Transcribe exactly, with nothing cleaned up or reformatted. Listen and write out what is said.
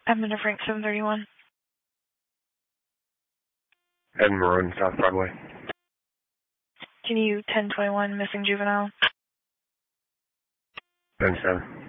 Edmund Frank, seven thirty-one. Ed Maroon, South Broadway. Can you ten twenty-one, missing juvenile? ten seven.